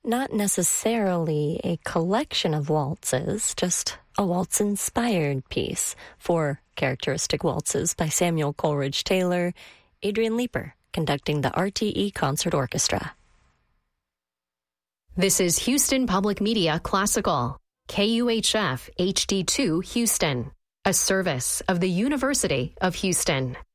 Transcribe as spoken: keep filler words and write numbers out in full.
not necessarily a collection of waltzes, just a waltz-inspired piece. Four characteristic waltzes by Samuel Coleridge Taylor, Adrian Leeper conducting the R T E Concert Orchestra. This is Houston Public Media Classical, K U H F H D two Houston, a service of the University of Houston.